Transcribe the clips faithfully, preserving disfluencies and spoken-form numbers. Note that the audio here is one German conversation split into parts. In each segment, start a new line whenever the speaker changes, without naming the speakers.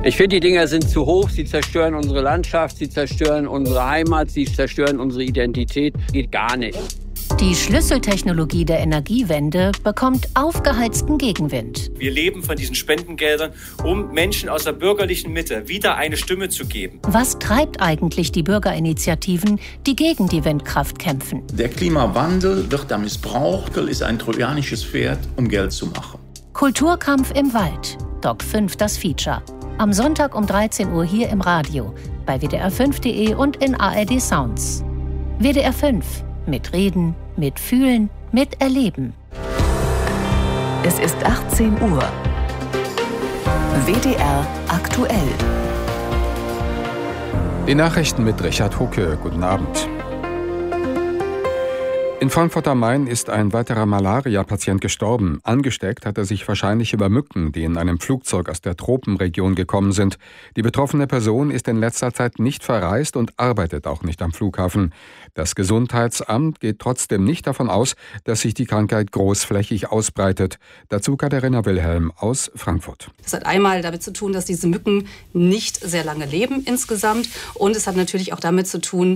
Ich finde, die Dinger sind zu hoch. Sie zerstören unsere Landschaft, sie zerstören unsere Heimat, sie zerstören unsere Identität. Geht gar nicht.
Die Schlüsseltechnologie der Energiewende bekommt aufgeheizten Gegenwind.
Wir leben von diesen Spendengeldern, um Menschen aus der bürgerlichen Mitte wieder eine Stimme zu geben.
Was treibt eigentlich die Bürgerinitiativen, die gegen die Windkraft kämpfen?
Der Klimawandel wird da missbraucht, ist ein trojanisches Pferd, um Geld zu machen.
Kulturkampf im Wald. Doc fünf, das Feature. Am Sonntag um dreizehn Uhr hier im Radio, bei w d r fünf punkt d e und in A R D Sounds. W D R fünf. Mitreden, mitfühlen, miterleben.
Es ist achtzehn Uhr. W D R aktuell.
Die Nachrichten mit Richard Hucke. Guten Abend. In Frankfurt am Main ist ein weiterer Malaria-Patient gestorben. Angesteckt hat er sich wahrscheinlich über Mücken, die in einem Flugzeug aus der Tropenregion gekommen sind. Die betroffene Person ist in letzter Zeit nicht verreist und arbeitet auch nicht am Flughafen. Das Gesundheitsamt geht trotzdem nicht davon aus, dass sich die Krankheit großflächig ausbreitet. Dazu Katharina Wilhelm aus Frankfurt.
Das hat einmal damit zu tun, dass diese Mücken nicht sehr lange leben insgesamt. Und es hat natürlich auch damit zu tun,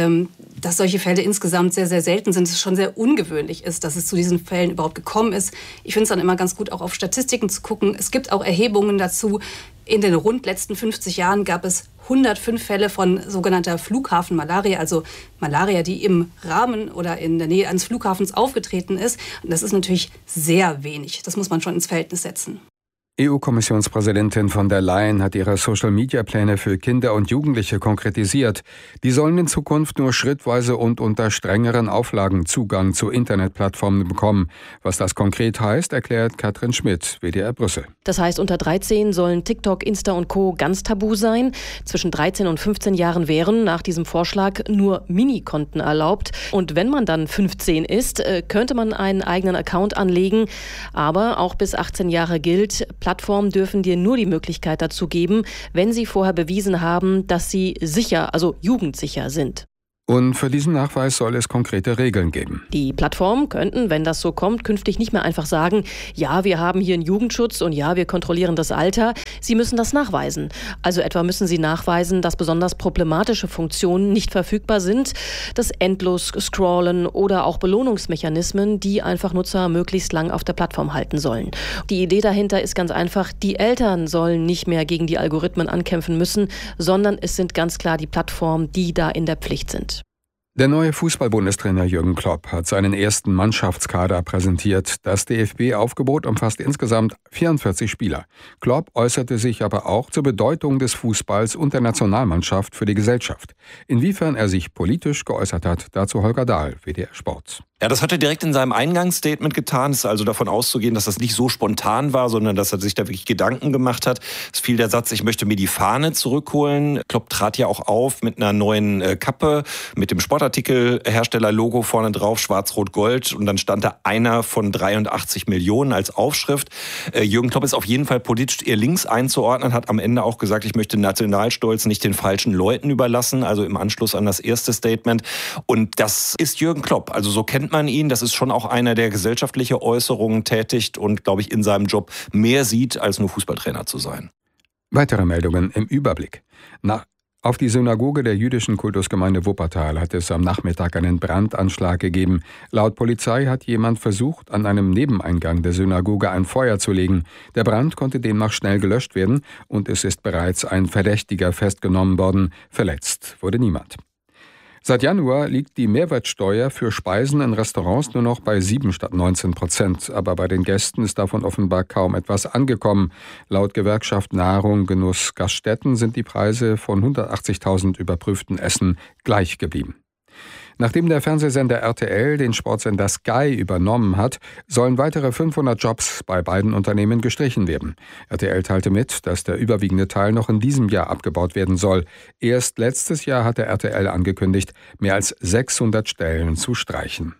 dass solche Fälle insgesamt sehr, sehr selten sind. Es schon sehr ungewöhnlich ist, dass es zu diesen Fällen überhaupt gekommen ist. Ich finde es dann immer ganz gut, auch auf Statistiken zu gucken. Es gibt auch Erhebungen dazu. In den rund letzten fünfzig Jahren gab es hundertfünf Fälle von sogenannter Flughafenmalaria, also Malaria, die im Rahmen oder in der Nähe eines Flughafens aufgetreten ist. Und das ist natürlich sehr wenig. Das muss man schon ins Verhältnis setzen.
E U-Kommissionspräsidentin von der Leyen hat ihre Social-Media-Pläne für Kinder und Jugendliche konkretisiert. Die sollen in Zukunft nur schrittweise und unter strengeren Auflagen Zugang zu Internetplattformen bekommen. Was das konkret heißt, erklärt Katrin Schmidt, W D R Brüssel.
Das heißt, unter dreizehn sollen TikTok, Insta und Co. ganz tabu sein. Zwischen dreizehn und fünfzehn Jahren wären nach diesem Vorschlag nur Minikonten erlaubt. Und wenn man dann fünfzehn ist, könnte man einen eigenen Account anlegen. Aber auch bis achtzehn Jahre gilt, Plattformen dürfen dir nur die Möglichkeit dazu geben, wenn sie vorher bewiesen haben, dass sie sicher, also jugendsicher sind.
Und für diesen Nachweis soll es konkrete Regeln geben.
Die Plattformen könnten, wenn das so kommt, künftig nicht mehr einfach sagen, ja, wir haben hier einen Jugendschutz und ja, wir kontrollieren das Alter. Sie müssen das nachweisen. Also etwa müssen sie nachweisen, dass besonders problematische Funktionen nicht verfügbar sind, das endlos Scrollen oder auch Belohnungsmechanismen, die einfach Nutzer möglichst lang auf der Plattform halten sollen. Die Idee dahinter ist ganz einfach, die Eltern sollen nicht mehr gegen die Algorithmen ankämpfen müssen, sondern es sind ganz klar die Plattformen, die da in der Pflicht sind.
Der neue Fußball-Bundestrainer Jürgen Klopp hat seinen ersten Mannschaftskader präsentiert. Das D F B-Aufgebot umfasst insgesamt vierundvierzig Spieler. Klopp äußerte sich aber auch zur Bedeutung des Fußballs und der Nationalmannschaft für die Gesellschaft. Inwiefern er sich politisch geäußert hat, dazu Holger Dahl, W D R Sport.
Ja, das hat er direkt in seinem Eingangsstatement getan. Es ist also davon auszugehen, dass das nicht so spontan war, sondern dass er sich da wirklich Gedanken gemacht hat. Es fiel der Satz, ich möchte mir die Fahne zurückholen. Klopp trat ja auch auf mit einer neuen äh, Kappe, mit dem Sportartikelhersteller-Logo vorne drauf, schwarz-rot-gold. Und dann stand da einer von dreiundachtzig Millionen als Aufschrift. Äh, Jürgen Klopp ist auf jeden Fall politisch eher links einzuordnen, hat am Ende auch gesagt, ich möchte Nationalstolz nicht den falschen Leuten überlassen, also im Anschluss an das erste Statement. Und das ist Jürgen Klopp. Also so kennt man ihn. Das ist schon auch einer, der gesellschaftliche Äußerungen tätigt und, glaube ich, in seinem Job mehr sieht, als nur Fußballtrainer zu sein.
Weitere Meldungen im Überblick. Nach Auf die Synagoge der jüdischen Kultusgemeinde Wuppertal hat es am Nachmittag einen Brandanschlag gegeben. Laut Polizei hat jemand versucht, an einem Nebeneingang der Synagoge ein Feuer zu legen. Der Brand konnte demnach schnell gelöscht werden und es ist bereits ein Verdächtiger festgenommen worden. Verletzt wurde niemand. Seit Januar liegt die Mehrwertsteuer für Speisen in Restaurants nur noch bei sieben statt neunzehn Prozent. Aber bei den Gästen ist davon offenbar kaum etwas angekommen. Laut Gewerkschaft Nahrung, Genuss, Gaststätten sind die Preise von hundertachtzigtausend überprüften Essen gleich geblieben. Nachdem der Fernsehsender R T L den Sportsender Sky übernommen hat, sollen weitere fünfhundert Jobs bei beiden Unternehmen gestrichen werden. R T L teilte mit, dass der überwiegende Teil noch in diesem Jahr abgebaut werden soll. Erst letztes Jahr hatte R T L angekündigt, mehr als sechshundert Stellen zu streichen.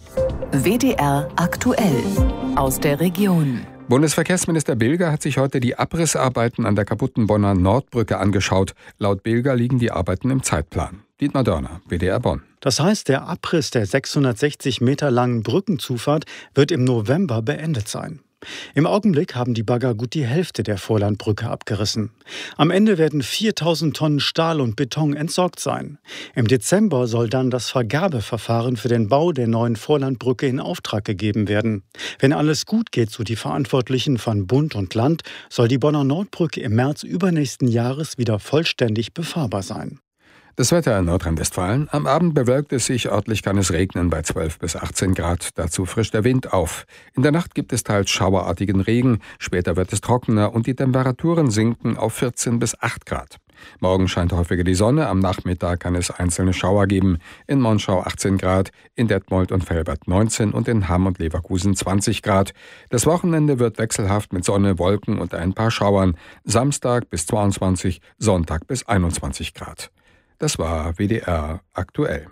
W D R aktuell aus der Region.
Bundesverkehrsminister Bilger hat sich heute die Abrissarbeiten an der kaputten Bonner Nordbrücke angeschaut. Laut Bilger liegen die Arbeiten im Zeitplan. Dietmar Dörner, W D R Bonn.
Das heißt, der Abriss der sechshundertsechzig Meter langen Brückenzufahrt wird im November beendet sein. Im Augenblick haben die Bagger gut die Hälfte der Vorlandbrücke abgerissen. Am Ende werden viertausend Tonnen Stahl und Beton entsorgt sein. Im Dezember soll dann das Vergabeverfahren für den Bau der neuen Vorlandbrücke in Auftrag gegeben werden. Wenn alles gut geht, so die Verantwortlichen von Bund und Land, soll die Bonner Nordbrücke im März übernächsten Jahres wieder vollständig befahrbar sein.
Das Wetter in Nordrhein-Westfalen. Am Abend bewölkt es sich, örtlich kann es regnen bei zwölf bis achtzehn Grad. Dazu frischt der Wind auf. In der Nacht gibt es teils schauerartigen Regen. Später wird es trockener und die Temperaturen sinken auf vierzehn bis acht Grad. Morgen scheint häufiger die Sonne. Am Nachmittag kann es einzelne Schauer geben. In Monschau achtzehn Grad, in Detmold und Velbert neunzehn und in Hamm und Leverkusen zwanzig Grad. Das Wochenende wird wechselhaft mit Sonne, Wolken und ein paar Schauern. Samstag bis zweiundzwanzig, Sonntag bis einundzwanzig Grad. Das war W D R aktuell.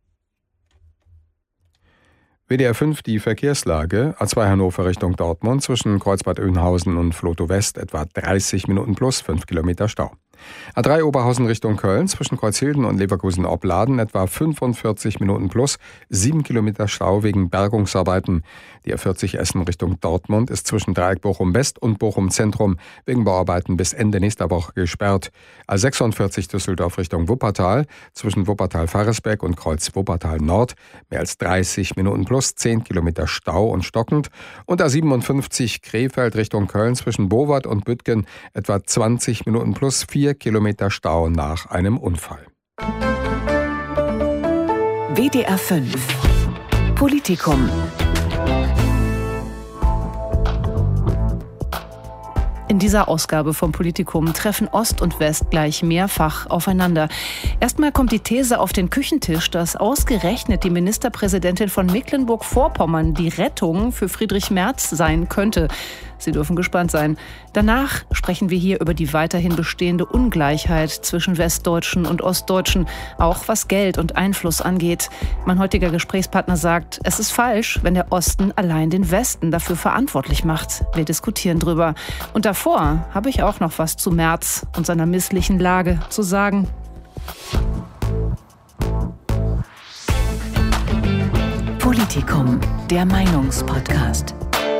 W D R fünf die Verkehrslage. A zwei Hannover Richtung Dortmund zwischen Kreuzbad Oeynhausen und Flotow West etwa dreißig Minuten plus fünf Kilometer Stau. A drei Oberhausen Richtung Köln zwischen Kreuzhilden und Leverkusen-Opladen etwa fünfundvierzig Minuten plus sieben Kilometer Stau wegen Bergungsarbeiten. Die A vierzig Essen Richtung Dortmund ist zwischen Dreieck Bochum West und Bochum Zentrum wegen Bauarbeiten bis Ende nächster Woche gesperrt. A sechsundvierzig Düsseldorf Richtung Wuppertal zwischen Wuppertal-Faresbeck und Kreuz Wuppertal Nord mehr als dreißig Minuten plus zehn Kilometer Stau und stockend. Und A siebenundfünfzig Krefeld Richtung Köln zwischen Bowart und Büttgen etwa zwanzig Minuten plus vier Kilometer Stau nach einem Unfall.
W D R fünf Politikum.
In dieser Ausgabe vom Politikum treffen Ost und West gleich mehrfach aufeinander. Erstmal kommt die These auf den Küchentisch, dass ausgerechnet die Ministerpräsidentin von Mecklenburg-Vorpommern die Rettung für Friedrich Merz sein könnte. Sie dürfen gespannt sein. Danach sprechen wir hier über die weiterhin bestehende Ungleichheit zwischen Westdeutschen und Ostdeutschen, auch was Geld und Einfluss angeht. Mein heutiger Gesprächspartner sagt, es ist falsch, wenn der Osten allein den Westen dafür verantwortlich macht. Wir diskutieren drüber. Und davor habe ich auch noch was zu Merz und seiner misslichen Lage zu sagen.
Politikum, der Meinungspodcast.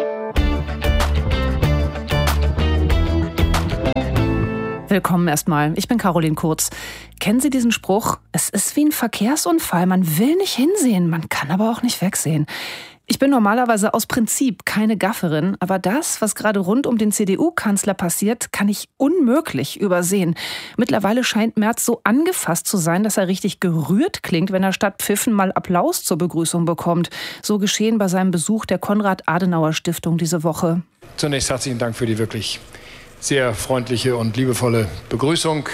Willkommen erstmal. Ich bin Caroline Kurz. Kennen Sie diesen Spruch? Es ist wie ein Verkehrsunfall. Man will nicht hinsehen, man kann aber auch nicht wegsehen. Ich bin normalerweise aus Prinzip keine Gafferin, aber das, was gerade rund um den C D U-Kanzler passiert, kann ich unmöglich übersehen. Mittlerweile scheint Merz so angefasst zu sein, dass er richtig gerührt klingt, wenn er statt Pfiffen mal Applaus zur Begrüßung bekommt. So geschehen bei seinem Besuch der Konrad-Adenauer-Stiftung diese Woche.
Zunächst herzlichen Dank für die wirklich sehr freundliche und liebevolle Begrüßung.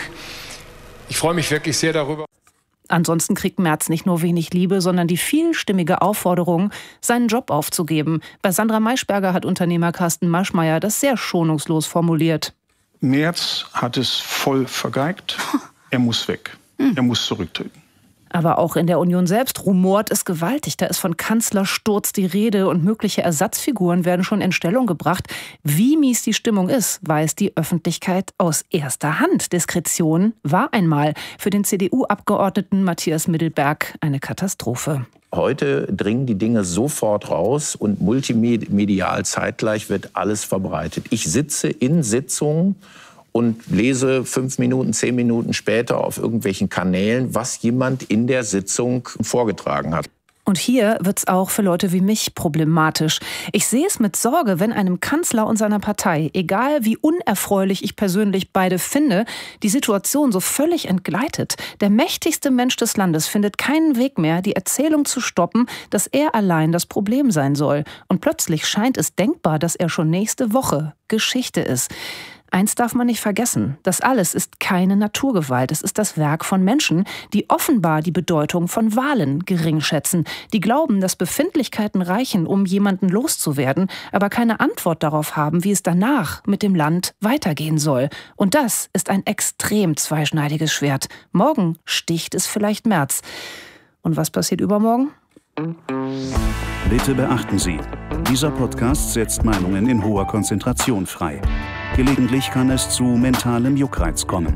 Ich freue mich wirklich sehr darüber.
Ansonsten kriegt Merz nicht nur wenig Liebe, sondern die vielstimmige Aufforderung, seinen Job aufzugeben. Bei Sandra Maischberger hat Unternehmer Carsten Maschmeyer das sehr schonungslos formuliert.
Merz hat es voll vergeigt. Er muss weg. Hm. Er muss zurücktreten.
Aber auch in der Union selbst rumort es gewaltig. Da ist von Kanzlersturz die Rede und mögliche Ersatzfiguren werden schon in Stellung gebracht. Wie mies die Stimmung ist, weiß die Öffentlichkeit aus erster Hand. Diskretion war einmal für den C D U-Abgeordneten Matthias Middelberg eine Katastrophe.
Heute dringen die Dinge sofort raus und multimedial zeitgleich wird alles verbreitet. Ich sitze in Sitzungen und lese fünf Minuten, zehn Minuten später auf irgendwelchen Kanälen, was jemand in der Sitzung vorgetragen hat.
Und hier wird's auch für Leute wie mich problematisch. Ich sehe es mit Sorge, wenn einem Kanzler und seiner Partei, egal wie unerfreulich ich persönlich beide finde, die Situation so völlig entgleitet. Der mächtigste Mensch des Landes findet keinen Weg mehr, die Erzählung zu stoppen, dass er allein das Problem sein soll. Und plötzlich scheint es denkbar, dass er schon nächste Woche Geschichte ist. Eins darf man nicht vergessen, das alles ist keine Naturgewalt, es ist das Werk von Menschen, die offenbar die Bedeutung von Wahlen gering schätzen, die glauben, dass Befindlichkeiten reichen, um jemanden loszuwerden, aber keine Antwort darauf haben, wie es danach mit dem Land weitergehen soll. Und das ist ein extrem zweischneidiges Schwert. Morgen sticht es vielleicht Merz. Und was passiert übermorgen?
Bitte beachten Sie, dieser Podcast setzt Meinungen in hoher Konzentration frei. Gelegentlich kann es zu mentalem Juckreiz kommen.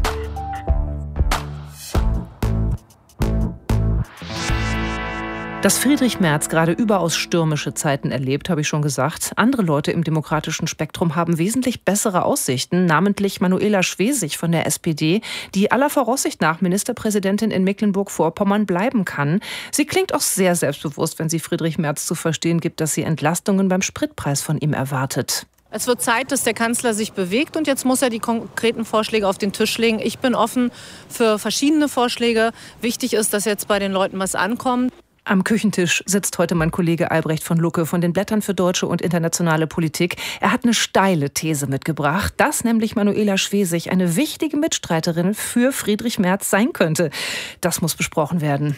Dass Friedrich Merz gerade überaus stürmische Zeiten erlebt, habe ich schon gesagt. Andere Leute im demokratischen Spektrum haben wesentlich bessere Aussichten, namentlich Manuela Schwesig von der S P D, die aller Voraussicht nach Ministerpräsidentin in Mecklenburg-Vorpommern bleiben kann. Sie klingt auch sehr selbstbewusst, wenn sie Friedrich Merz zu verstehen gibt, dass sie Entlastungen beim Spritpreis von ihm erwartet.
Es wird Zeit, dass der Kanzler sich bewegt und jetzt muss er die konkreten Vorschläge auf den Tisch legen. Ich bin offen für verschiedene Vorschläge. Wichtig ist, dass jetzt bei den Leuten was ankommt.
Am Küchentisch sitzt heute mein Kollege Albrecht von Lucke von den Blättern für deutsche und internationale Politik. Er hat eine steile These mitgebracht, dass nämlich Manuela Schwesig eine wichtige Mitstreiterin für Friedrich Merz sein könnte. Das muss besprochen werden.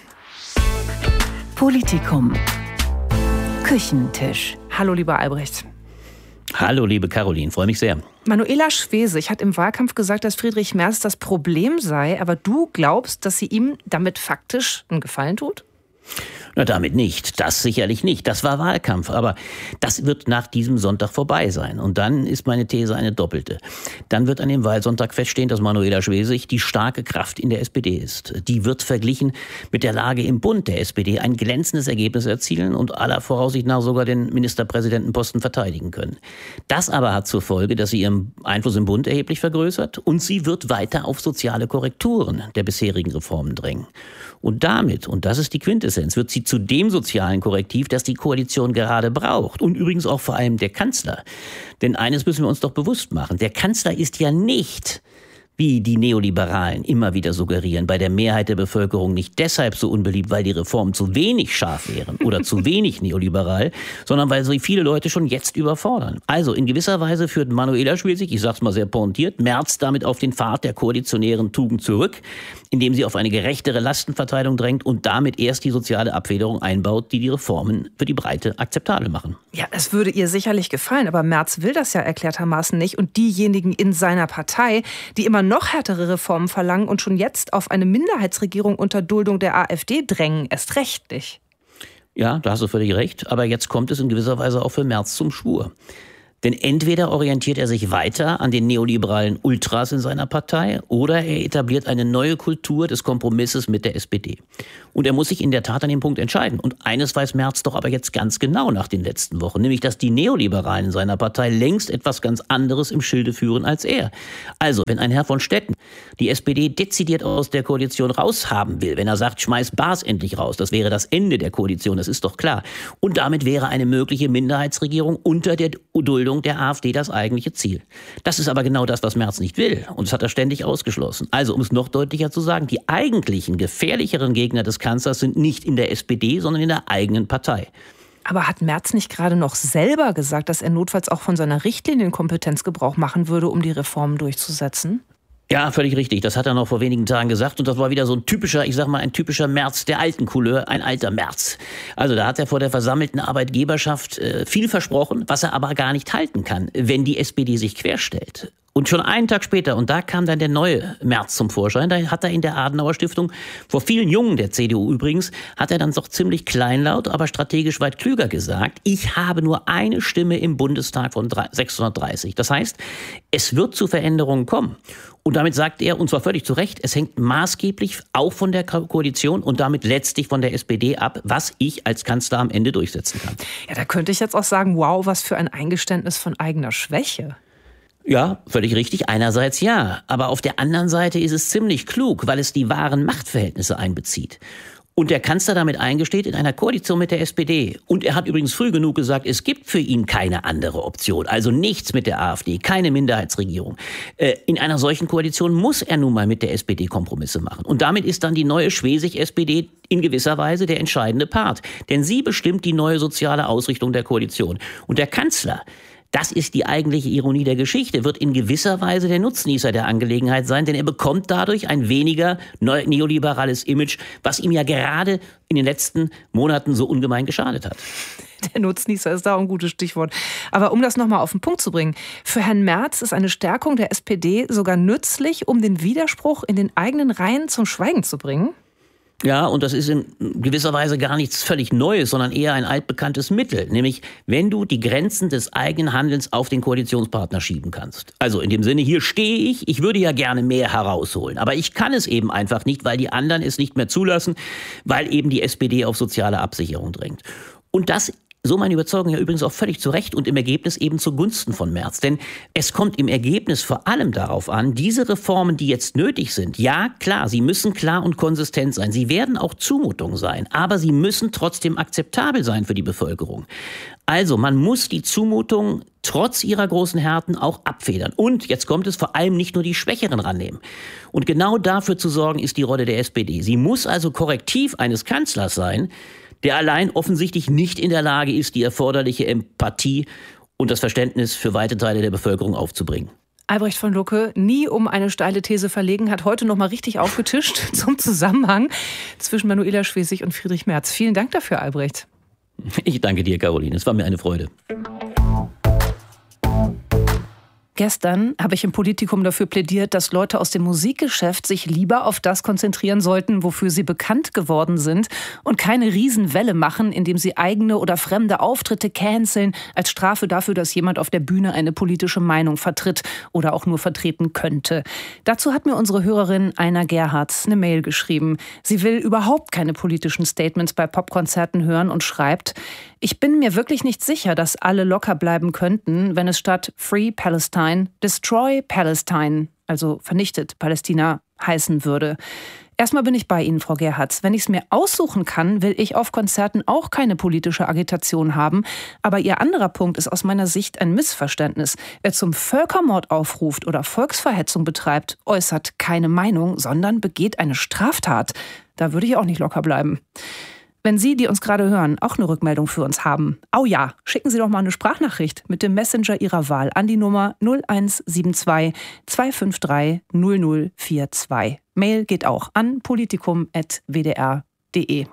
Politikum. Küchentisch.
Hallo, lieber Albrecht.
Hallo, liebe Caroline, freue mich sehr.
Manuela Schwesig hat im Wahlkampf gesagt, dass Friedrich Merz das Problem sei, aber du glaubst, dass sie ihm damit faktisch einen Gefallen tut?
Na, damit nicht. Das sicherlich nicht. Das war Wahlkampf. Aber das wird nach diesem Sonntag vorbei sein. Und dann ist meine These eine doppelte. Dann wird an dem Wahlsonntag feststehen, dass Manuela Schwesig die starke Kraft in der S P D ist. Die wird verglichen mit der Lage im Bund der S P D ein glänzendes Ergebnis erzielen und aller Voraussicht nach sogar den Ministerpräsidentenposten verteidigen können. Das aber hat zur Folge, dass sie ihren Einfluss im Bund erheblich vergrößert und sie wird weiter auf soziale Korrekturen der bisherigen Reformen drängen. Und damit, und das ist die Quintessenz, wird sie zu dem sozialen Korrektiv, das die Koalition gerade braucht. Und übrigens auch vor allem der Kanzler. Denn eines müssen wir uns doch bewusst machen. Der Kanzler ist ja nicht, wie die Neoliberalen immer wieder suggerieren, bei der Mehrheit der Bevölkerung nicht deshalb so unbeliebt, weil die Reformen zu wenig scharf wären oder zu wenig neoliberal, sondern weil sie viele Leute schon jetzt überfordern. Also in gewisser Weise führt Manuela Schwesig, ich sag's mal sehr pointiert, Merz damit auf den Pfad der koalitionären Tugend zurück, indem sie auf eine gerechtere Lastenverteilung drängt und damit erst die soziale Abfederung einbaut, die die Reformen für die Breite akzeptabel machen.
Ja, es würde ihr sicherlich gefallen, aber Merz will das ja erklärtermaßen nicht. Und diejenigen in seiner Partei, die immer noch härtere Reformen verlangen und schon jetzt auf eine Minderheitsregierung unter Duldung der AfD drängen, erst recht nicht.
Ja, da hast du völlig recht. Aber jetzt kommt es in gewisser Weise auch für Merz zum Schwur. Denn entweder orientiert er sich weiter an den neoliberalen Ultras in seiner Partei oder er etabliert eine neue Kultur des Kompromisses mit der S P D. Und er muss sich in der Tat an dem Punkt entscheiden. Und eines weiß Merz doch aber jetzt ganz genau nach den letzten Wochen, nämlich dass die Neoliberalen in seiner Partei längst etwas ganz anderes im Schilde führen als er. Also, wenn ein Herr von Stetten die S P D dezidiert aus der Koalition raushaben will, wenn er sagt, schmeiß Baas endlich raus, das wäre das Ende der Koalition, das ist doch klar. Und damit wäre eine mögliche Minderheitsregierung unter der Duldung der AfD das eigentliche Ziel. Das ist aber genau das, was Merz nicht will. Und das hat er ständig ausgeschlossen. Also, um es noch deutlicher zu sagen, die eigentlichen gefährlicheren Gegner des Kanzlers sind nicht in der S P D, sondern in der eigenen Partei.
Aber hat Merz nicht gerade noch selber gesagt, dass er notfalls auch von seiner Richtlinienkompetenz Gebrauch machen würde, um die Reformen durchzusetzen?
Ja, völlig richtig. Das hat er noch vor wenigen Tagen gesagt. Und das war wieder so ein typischer, ich sag mal, ein typischer Merz der alten Couleur, ein alter Merz. Also da hat er vor der versammelten Arbeitgeberschaft äh, viel versprochen, was er aber gar nicht halten kann, wenn die S P D sich querstellt. Und schon einen Tag später, und da kam dann der neue Merz zum Vorschein, da hat er in der Adenauer Stiftung, vor vielen Jungen der C D U übrigens, hat er dann doch ziemlich kleinlaut, aber strategisch weit klüger gesagt, ich habe nur eine Stimme im Bundestag von sechshundertdreißig. Das heißt, es wird zu Veränderungen kommen. Und damit sagt er, und zwar völlig zu Recht, es hängt maßgeblich auch von der Koalition und damit letztlich von der S P D ab, was ich als Kanzler am Ende durchsetzen kann.
Ja, da könnte ich jetzt auch sagen, wow, was für ein Eingeständnis von eigener Schwäche.
Ja, völlig richtig. Einerseits ja. Aber auf der anderen Seite ist es ziemlich klug, weil es die wahren Machtverhältnisse einbezieht. Und der Kanzler damit eingesteht in einer Koalition mit der S P D. Und er hat übrigens früh genug gesagt, es gibt für ihn keine andere Option. Also nichts mit der AfD, keine Minderheitsregierung. Äh, in einer solchen Koalition muss er nun mal mit der S P D Kompromisse machen. Und damit ist dann die neue Schwesig-S P D in gewisser Weise der entscheidende Part. Denn sie bestimmt die neue soziale Ausrichtung der Koalition. Und der Kanzler, das ist die eigentliche Ironie der Geschichte, wird in gewisser Weise der Nutznießer der Angelegenheit sein, denn er bekommt dadurch ein weniger neoliberales Image, was ihm ja gerade in den letzten Monaten so ungemein geschadet hat.
Der Nutznießer ist da ein gutes Stichwort. Aber um das nochmal auf den Punkt zu bringen, für Herrn Merz ist eine Stärkung der S P D sogar nützlich, um den Widerspruch in den eigenen Reihen zum Schweigen zu bringen?
Ja, und das ist in gewisser Weise gar nichts völlig Neues, sondern eher ein altbekanntes Mittel. Nämlich, wenn du die Grenzen des eigenen Handelns auf den Koalitionspartner schieben kannst. Also in dem Sinne, hier stehe ich, ich würde ja gerne mehr herausholen. Aber ich kann es eben einfach nicht, weil die anderen es nicht mehr zulassen, weil eben die S P D auf soziale Absicherung drängt. Und das so meine Überzeugung ja übrigens auch völlig zu Recht und im Ergebnis eben zugunsten von Merz. Denn es kommt im Ergebnis vor allem darauf an, diese Reformen, die jetzt nötig sind, ja klar, sie müssen klar und konsistent sein. Sie werden auch Zumutung sein, aber sie müssen trotzdem akzeptabel sein für die Bevölkerung. Also man muss die Zumutung trotz ihrer großen Härten auch abfedern. Und jetzt kommt es vor allem nicht nur die Schwächeren rannehmen. Und genau dafür zu sorgen, ist die Rolle der S P D. Sie muss also Korrektiv eines Kanzlers sein, der allein offensichtlich nicht in der Lage ist, die erforderliche Empathie und das Verständnis für weite Teile der Bevölkerung aufzubringen.
Albrecht von Lucke, nie um eine steile These verlegen, hat heute noch mal richtig aufgetischt zum Zusammenhang zwischen Manuela Schwesig und Friedrich Merz. Vielen Dank dafür, Albrecht.
Ich danke dir, Caroline. Es war mir eine Freude.
Gestern habe ich im Politikum dafür plädiert, dass Leute aus dem Musikgeschäft sich lieber auf das konzentrieren sollten, wofür sie bekannt geworden sind und keine Riesenwelle machen, indem sie eigene oder fremde Auftritte canceln, als Strafe dafür, dass jemand auf der Bühne eine politische Meinung vertritt oder auch nur vertreten könnte. Dazu hat mir unsere Hörerin Aina Gerhardt eine Mail geschrieben. Sie will überhaupt keine politischen Statements bei Popkonzerten hören und schreibt: Ich bin mir wirklich nicht sicher, dass alle locker bleiben könnten, wenn es statt Free Palestine Destroy Palestine, also vernichtet Palästina, heißen würde. Erstmal bin ich bei Ihnen, Frau Gerhardt. Wenn ich es mir aussuchen kann, will ich auf Konzerten auch keine politische Agitation haben. Aber Ihr anderer Punkt ist aus meiner Sicht ein Missverständnis. Wer zum Völkermord aufruft oder Volksverhetzung betreibt, äußert keine Meinung, sondern begeht eine Straftat. Da würde ich auch nicht locker bleiben. Wenn Sie, die uns gerade hören, auch eine Rückmeldung für uns haben, au ja, schicken Sie doch mal eine Sprachnachricht mit dem Messenger Ihrer Wahl an die Nummer null eins sieben zwei zwei fünf drei null null vier zwei. Mail geht auch an politikum punkt w d r punkt d e.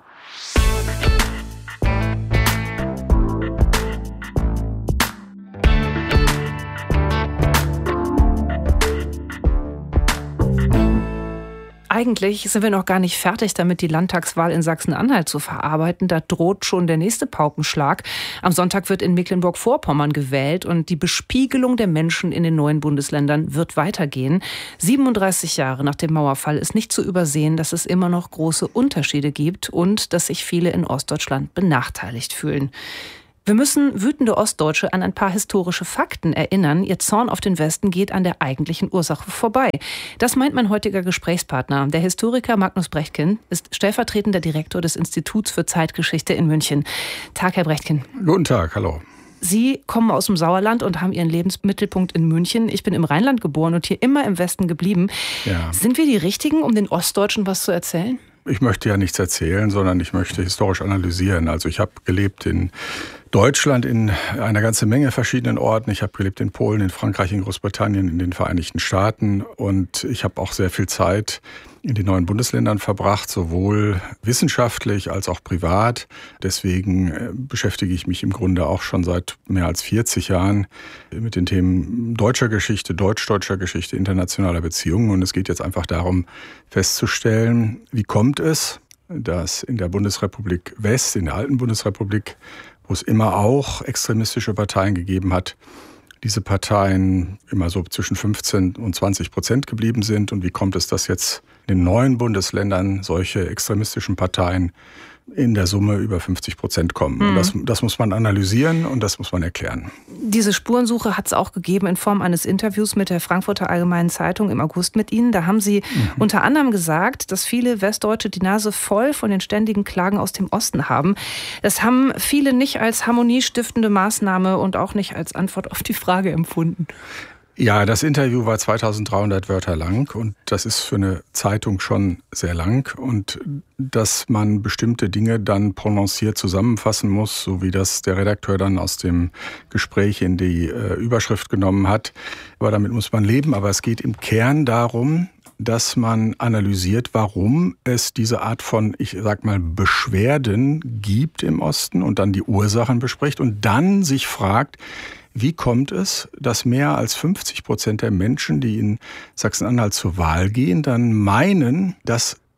Eigentlich sind wir noch gar nicht fertig damit, die Landtagswahl in Sachsen-Anhalt zu verarbeiten. Da droht schon der nächste Paukenschlag. Am Sonntag wird in Mecklenburg-Vorpommern gewählt und die Bespiegelung der Menschen in den neuen Bundesländern wird weitergehen. siebenunddreißig Jahre nach dem Mauerfall ist nicht zu übersehen, dass es immer noch große Unterschiede gibt und dass sich viele in Ostdeutschland benachteiligt fühlen. Wir müssen wütende Ostdeutsche an ein paar historische Fakten erinnern. Ihr Zorn auf den Westen geht an der eigentlichen Ursache vorbei. Das meint mein heutiger Gesprächspartner. Der Historiker Magnus Brechtken ist stellvertretender Direktor des Instituts für Zeitgeschichte in München. Tag, Herr Brechtken.
Guten Tag, hallo.
Sie kommen aus dem Sauerland und haben Ihren Lebensmittelpunkt in München. Ich bin im Rheinland geboren und hier immer im Westen geblieben. Ja. Sind wir die Richtigen, um den Ostdeutschen was zu erzählen?
Ich möchte ja nichts erzählen, sondern ich möchte historisch analysieren. Also ich habe gelebt in Deutschland in einer ganzen Menge verschiedenen Orten. Ich habe gelebt in Polen, in Frankreich, in Großbritannien, in den Vereinigten Staaten. Und ich habe auch sehr viel Zeit in den neuen Bundesländern verbracht, sowohl wissenschaftlich als auch privat. Deswegen beschäftige ich mich im Grunde auch schon seit mehr als vierzig Jahren mit den Themen deutscher Geschichte, deutsch-deutscher Geschichte, internationaler Beziehungen. Und es geht jetzt einfach darum, festzustellen, wie kommt es, dass in der Bundesrepublik West, in der alten Bundesrepublik, wo es immer auch extremistische Parteien gegeben hat, diese Parteien immer so zwischen fünfzehn und zwanzig Prozent geblieben sind. Und wie kommt es, dass jetzt in den neuen Bundesländern solche extremistischen Parteien in der Summe über fünfzig Prozent kommen? Mhm. Und das, das muss man analysieren und das muss man erklären.
Diese Spurensuche hat es auch gegeben in Form eines Interviews mit der Frankfurter Allgemeinen Zeitung im August mit Ihnen. Da haben Sie mhm. unter anderem gesagt, dass viele Westdeutsche die Nase voll von den ständigen Klagen aus dem Osten haben. Das haben viele nicht als harmoniestiftende Maßnahme und auch nicht als Antwort auf die Frage empfunden.
Ja, das Interview war zweitausenddreihundert Wörter lang und das ist für eine Zeitung schon sehr lang. Und dass man bestimmte Dinge dann prononciert zusammenfassen muss, so wie das der Redakteur dann aus dem Gespräch in die äh, Überschrift genommen hat. Aber damit muss man leben. Aber es geht im Kern darum, dass man analysiert, warum es diese Art von, ich sag mal, Beschwerden gibt im Osten und dann die Ursachen bespricht und dann sich fragt, wie kommt es, dass mehr als fünfzig Prozent der Menschen, die in Sachsen-Anhalt zur Wahl gehen, dann meinen, dass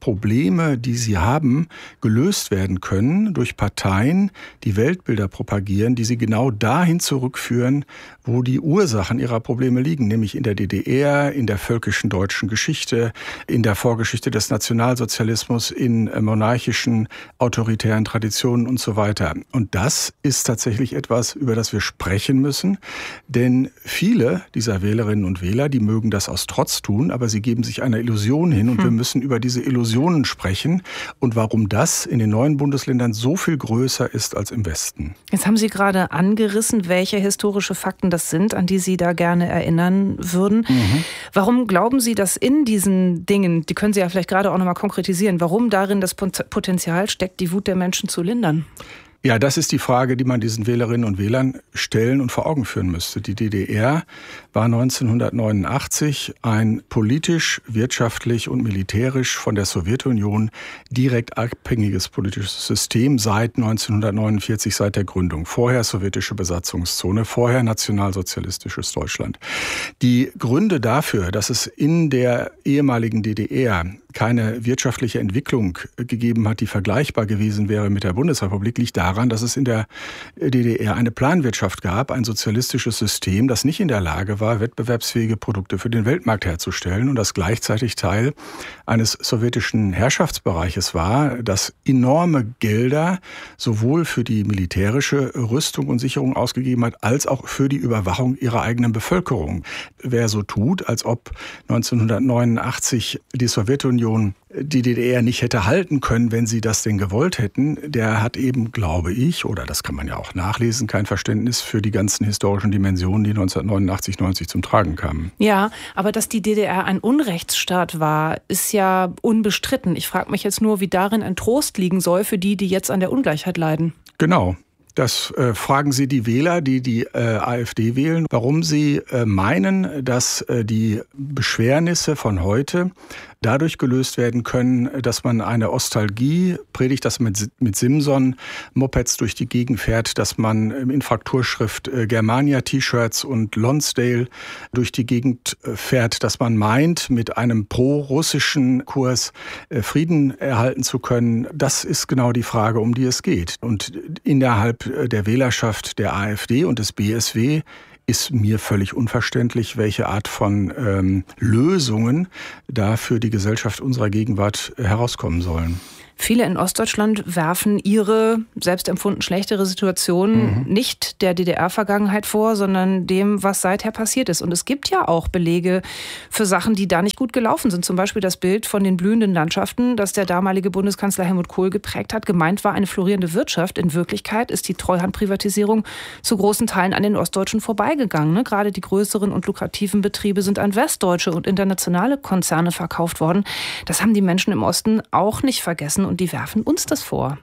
Probleme, die sie haben, gelöst werden können durch Parteien, die Weltbilder propagieren, die sie genau dahin zurückführen, wo die Ursachen ihrer Probleme liegen, nämlich in der D D R, in der völkischen deutschen Geschichte, in der Vorgeschichte des Nationalsozialismus, in monarchischen, autoritären Traditionen und so weiter. Und das ist tatsächlich etwas, über das wir sprechen müssen, denn viele dieser Wählerinnen und Wähler, die mögen das aus Trotz tun, aber sie geben sich einer Illusion hin und hm. wir müssen über diese Illusionen sprechen und warum das in den neuen Bundesländern so viel größer ist als im Westen.
Jetzt haben Sie gerade angerissen, welche historische Fakten das sind, an die Sie da gerne erinnern würden. Mhm. Warum glauben Sie, dass in diesen Dingen, die können Sie ja vielleicht gerade auch noch mal konkretisieren, warum darin das Potenzial steckt, die Wut der Menschen zu lindern?
Ja, das ist die Frage, die man diesen Wählerinnen und Wählern stellen und vor Augen führen müsste. Die D D R war neunzehnhundertneunundachtzig ein politisch, wirtschaftlich und militärisch von der Sowjetunion direkt abhängiges politisches System seit neunzehnhundertneunundvierzig, seit der Gründung. Vorher sowjetische Besatzungszone, vorher nationalsozialistisches Deutschland. Die Gründe dafür, dass es in der ehemaligen D D R keine wirtschaftliche Entwicklung gegeben hat, die vergleichbar gewesen wäre mit der Bundesrepublik, liegt daran, dass es in der D D R eine Planwirtschaft gab, ein sozialistisches System, das nicht in der Lage war, wettbewerbsfähige Produkte für den Weltmarkt herzustellen und das gleichzeitig Teil eines sowjetischen Herrschaftsbereiches war, das enorme Gelder sowohl für die militärische Rüstung und Sicherung ausgegeben hat, als auch für die Überwachung ihrer eigenen Bevölkerung. Wer so tut, als ob neunzehnhundertneunundachtzig die Sowjetunion die D D R nicht hätte halten können, wenn sie das denn gewollt hätten, der hat eben, glaube ich, oder das kann man ja auch nachlesen, kein Verständnis für die ganzen historischen Dimensionen, die neunzehnhundertneunundachtzig, neunzig zum Tragen kamen.
Ja, aber dass die D D R ein Unrechtsstaat war, ist ja unbestritten. Ich frage mich jetzt nur, wie darin ein Trost liegen soll für die, die jetzt an der Ungleichheit leiden.
Genau. Das äh, fragen Sie die Wähler, die die äh, AfD wählen, warum sie äh, meinen, dass äh, die Beschwernisse von heute dadurch gelöst werden können, dass man eine Ostalgie predigt, dass man mit, mit Simson-Mopeds durch die Gegend fährt, dass man in Frakturschrift äh, Germania-T-Shirts und Lonsdale durch die Gegend äh, fährt, dass man meint, mit einem pro-russischen Kurs äh, Frieden erhalten zu können. Das ist genau die Frage, um die es geht. Und innerhalb der Wählerschaft der AfD und des B S W ist mir völlig unverständlich, welche Art von ähm, Lösungen da für die Gesellschaft unserer Gegenwart herauskommen sollen.
Viele in Ostdeutschland werfen ihre selbst empfunden schlechtere Situation mhm. nicht der D D R-Vergangenheit vor, sondern dem, was seither passiert ist. Und es gibt ja auch Belege für Sachen, die da nicht gut gelaufen sind. Zum Beispiel das Bild von den blühenden Landschaften, das der damalige Bundeskanzler Helmut Kohl geprägt hat. Gemeint war eine florierende Wirtschaft. In Wirklichkeit ist die Treuhandprivatisierung zu großen Teilen an den Ostdeutschen vorbeigegangen. Ne? Gerade die größeren und lukrativen Betriebe sind an westdeutsche und internationale Konzerne verkauft worden. Das haben die Menschen im Osten auch nicht vergessen. Und die werfen uns das vor.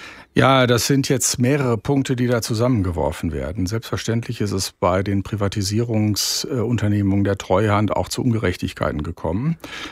Ja, das sind jetzt mehrere Punkte, die da zusammengeworfen werden. Selbstverständlich ist es bei den Privatisierungsunternehmungen der Treuhand auch zu Ungerechtigkeiten gekommen.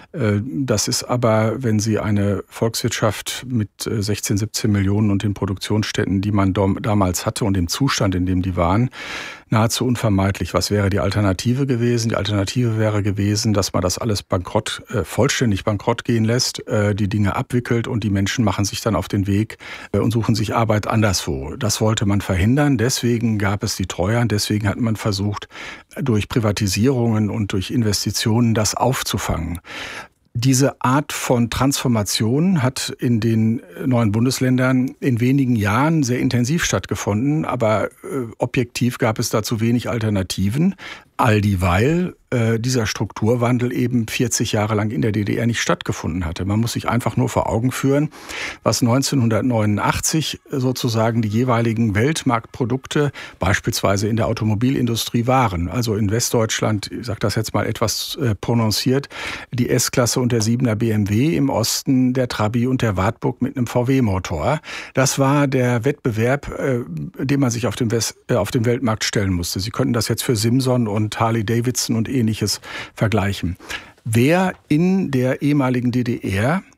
Das ist aber, wenn Sie eine Volkswirtschaft mit sechzehn, siebzehn Millionen und den Produktionsstätten, die man damals hatte und dem Zustand, in dem die waren, nahezu unvermeidlich. Was wäre die Alternative gewesen? Die Alternative wäre gewesen, dass man das alles bankrott, äh, vollständig bankrott gehen lässt, äh, die Dinge abwickelt und die Menschen machen sich dann auf den Weg äh, und suchen sich Arbeit anderswo. Das wollte man verhindern. Deswegen gab es die Treuhand. Deswegen hat man versucht, durch Privatisierungen und durch Investitionen das aufzufangen. Diese Art von Transformation hat in den neuen Bundesländern in wenigen Jahren sehr intensiv stattgefunden, aber äh, objektiv gab es dazu wenig Alternativen, all dieweil äh, dieser Strukturwandel eben vierzig Jahre lang in der D D R nicht stattgefunden hatte. Man muss sich einfach nur vor Augen führen, was neunzehnhundertneunundachtzig sozusagen die jeweiligen Weltmarktprodukte beispielsweise in der Automobilindustrie waren. Also in Westdeutschland, ich sage das jetzt mal etwas äh, prononciert, die S-Klasse und der siebener B M W, im Osten der Trabi und der Wartburg mit einem V W-Motor. Das war der Wettbewerb, äh, den man sich auf dem, West, äh, auf dem Weltmarkt stellen musste. Sie könnten das jetzt für Simson und Harley Davidson und Ähnliches vergleichen. Wer in der ehemaligen D D R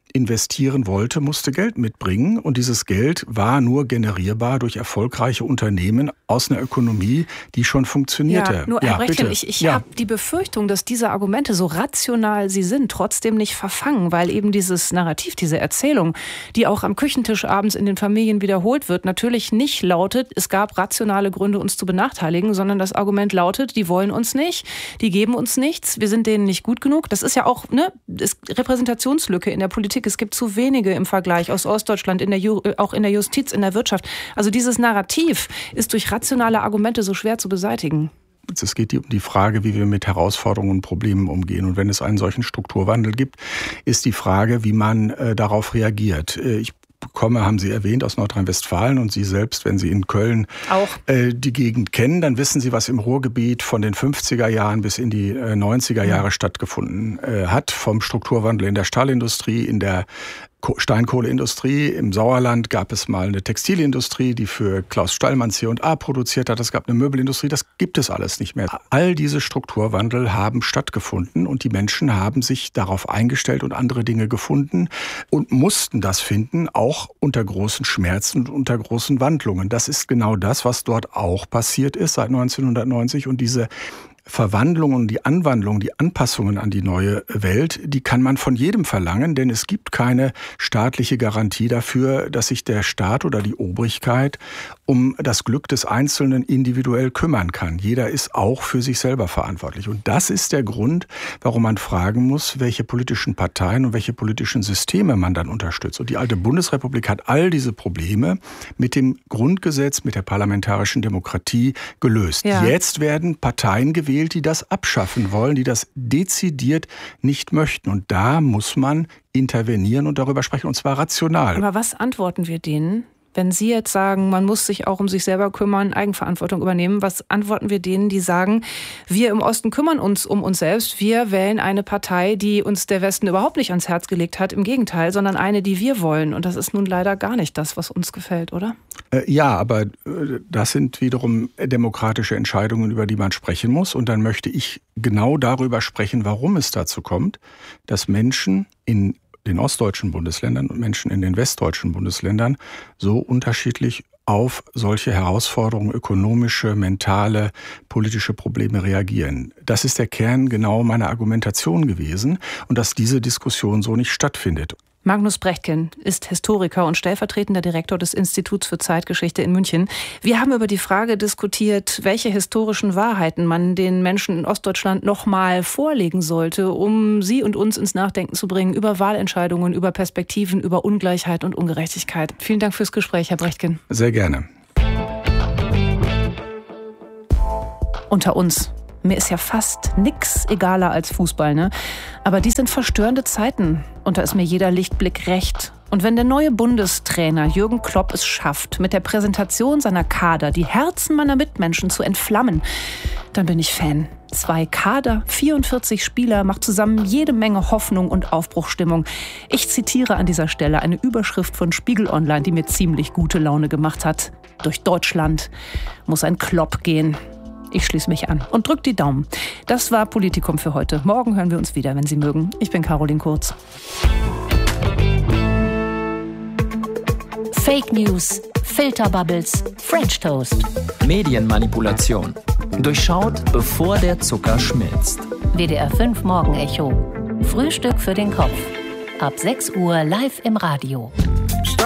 investieren wollte, musste Geld mitbringen. Und dieses Geld war nur generierbar durch erfolgreiche Unternehmen aus einer Ökonomie, die schon funktionierte.
Ja, nur Herr ja, Brechtken, ich, ich ja. habe die Befürchtung, dass diese Argumente, so rational sie sind, trotzdem nicht verfangen, weil eben dieses Narrativ, diese Erzählung, die auch am Küchentisch abends in den Familien wiederholt wird, natürlich nicht lautet, es gab rationale Gründe, uns zu benachteiligen, sondern das Argument lautet, die wollen uns nicht, die geben uns nichts, wir sind denen nicht gut genug. Das ist ja auch eine Repräsentationslücke in der Politik. Es gibt zu wenige im Vergleich aus Ostdeutschland, in der Ju- auch in der Justiz, in der Wirtschaft. Also dieses Narrativ ist durch rationale Argumente so schwer zu beseitigen.
Es geht um die Frage, wie wir mit Herausforderungen und Problemen umgehen. Und wenn es einen solchen Strukturwandel gibt, ist die Frage, wie man äh, darauf reagiert. Äh, ich komme, haben Sie erwähnt, aus Nordrhein-Westfalen, und Sie selbst, wenn Sie in Köln auch äh, die Gegend kennen, dann wissen Sie, was im Ruhrgebiet von den fünfziger Jahren bis in die äh, neunziger Jahre mhm. stattgefunden äh, hat. Vom Strukturwandel in der Stahlindustrie, in der Steinkohleindustrie. Im Sauerland gab es mal eine Textilindustrie, die für Klaus Stallmann C und A produziert hat. Es gab eine Möbelindustrie. Das gibt es alles nicht mehr. All diese Strukturwandel haben stattgefunden und die Menschen haben sich darauf eingestellt und andere Dinge gefunden und mussten das finden, auch unter großen Schmerzen und unter großen Wandlungen. Das ist genau das, was dort auch passiert ist seit neunzehnhundertneunzig, und diese Verwandlungen, die Anwandlungen, die Anpassungen an die neue Welt, die kann man von jedem verlangen, denn es gibt keine staatliche Garantie dafür, dass sich der Staat oder die Obrigkeit um das Glück des Einzelnen individuell kümmern kann. Jeder ist auch für sich selber verantwortlich. Und das ist der Grund, warum man fragen muss, welche politischen Parteien und welche politischen Systeme man dann unterstützt. Und die alte Bundesrepublik hat all diese Probleme mit dem Grundgesetz, mit der parlamentarischen Demokratie gelöst. Ja. Jetzt werden Parteien gewählt, die das abschaffen wollen, die das dezidiert nicht möchten. Und da muss man intervenieren und darüber sprechen, und zwar rational.
Aber was antworten wir denen, wenn Sie jetzt sagen, man muss sich auch um sich selber kümmern, Eigenverantwortung übernehmen? Was antworten wir denen, die sagen, wir im Osten kümmern uns um uns selbst, wir wählen eine Partei, die uns der Westen überhaupt nicht ans Herz gelegt hat, im Gegenteil, sondern eine, die wir wollen. Und das ist nun leider gar nicht das, was uns gefällt, oder?
Äh, ja, aber äh, das sind wiederum demokratische Entscheidungen, über die man sprechen muss. Und dann möchte ich genau darüber sprechen, warum es dazu kommt, dass Menschen in den ostdeutschen Bundesländern und Menschen in den westdeutschen Bundesländern so unterschiedlich auf solche Herausforderungen, ökonomische, mentale, politische Probleme reagieren. Das ist der Kern genau meiner Argumentation gewesen, und dass diese Diskussion so nicht stattfindet.
Magnus Brechtken ist Historiker und stellvertretender Direktor des Instituts für Zeitgeschichte in München. Wir haben über die Frage diskutiert, welche historischen Wahrheiten man den Menschen in Ostdeutschland noch mal vorlegen sollte, um sie und uns ins Nachdenken zu bringen über Wahlentscheidungen, über Perspektiven, über Ungleichheit und Ungerechtigkeit. Vielen Dank fürs Gespräch, Herr Brechtken.
Sehr gerne.
Unter uns. Mir ist ja fast nix egaler als Fußball, ne? Aber dies sind verstörende Zeiten und da ist mir jeder Lichtblick recht. Und wenn der neue Bundestrainer Jürgen Klopp es schafft, mit der Präsentation seiner Kader die Herzen meiner Mitmenschen zu entflammen, dann bin ich Fan. Zwei Kader, vierundvierzig Spieler, macht zusammen jede Menge Hoffnung und Aufbruchstimmung. Ich zitiere an dieser Stelle eine Überschrift von Spiegel Online, die mir ziemlich gute Laune gemacht hat. Durch Deutschland muss ein Klopp gehen. Ich schließe mich an und drück die Daumen. Das war Politikum für heute. Morgen hören wir uns wieder, wenn Sie mögen. Ich bin Caroline Kurz.
Fake News, Filterbubbles, French Toast.
Medienmanipulation. Durchschaut, bevor der Zucker schmilzt.
W D R fünf Morgenecho. Frühstück für den Kopf. Ab sechs Uhr live im Radio.